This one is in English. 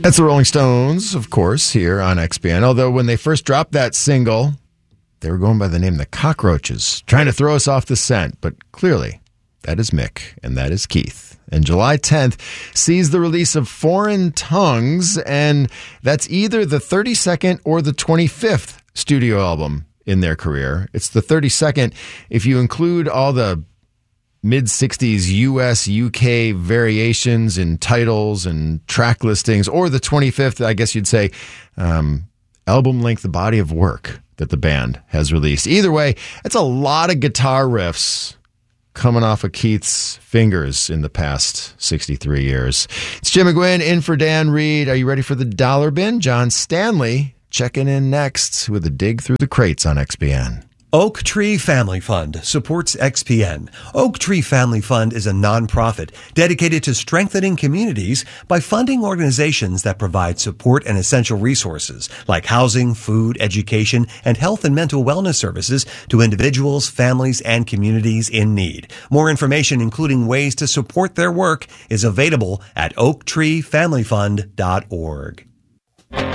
That's the Rolling Stones, of course, here on XBN. Although when they first dropped that single, they were going by the name The Cockroaches, trying to throw us off the scent. But clearly, that is Mick and that is Keith. And July 10th sees the release of Foreign Tongues, and that's either the 32nd or the 25th studio album in their career. It's the 32nd if you include all the mid-60s US, UK variations in titles and track listings, or the 25th, I guess you'd say, album-length body of work that the band has released. Either way, it's a lot of guitar riffs coming off of Keith's fingers in the past 63 years. It's Jim McGuinn in for Dan Reed. Are you ready for the dollar bin? John Stanley checking in next with a dig through the crates on XBN. Oak Tree Family Fund supports XPN. Oak Tree Family Fund is a nonprofit dedicated to strengthening communities by funding organizations that provide support and essential resources like housing, food, education, and health and mental wellness services to individuals, families, and communities in need. More information, including ways to support their work, is available at oaktreefamilyfund.org.